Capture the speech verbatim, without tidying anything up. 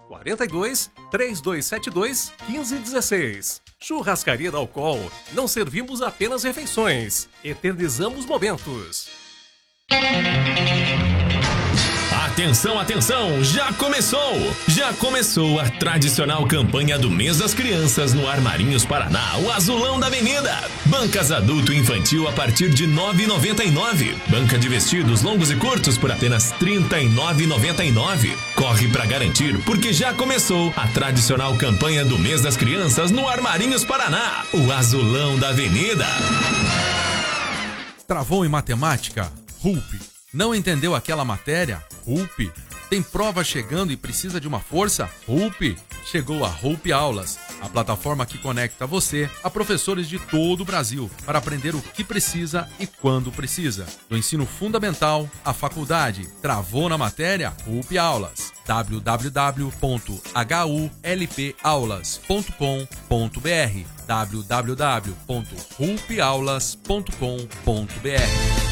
quarenta e dois, três dois sete dois, quinze dezesseis. Churrascaria da Alcool. Não servimos apenas refeições, eternizamos momentos. Atenção, atenção, já começou! Já começou a tradicional campanha do Mês das Crianças no Armarinhos Paraná, o Azulão da Avenida. Bancas adulto e infantil a partir de nove reais e noventa e nove centavos. Banca de vestidos longos e curtos por apenas trinta e nove reais e noventa e nove centavos. Corre pra garantir, porque já começou a tradicional campanha do Mês das Crianças no Armarinhos Paraná, o Azulão da Avenida. Travou em matemática? R U P. Não entendeu aquela matéria? R U P. Tem prova chegando e precisa de uma força? R U P. Chegou a R U P Aulas, a plataforma que conecta você a professores de todo o Brasil para aprender o que precisa e quando precisa. Do ensino fundamental à faculdade. Travou na matéria? R U P Aulas. w w w ponto h u l p aulas ponto com ponto b r w w w ponto r u p aulas ponto com ponto b r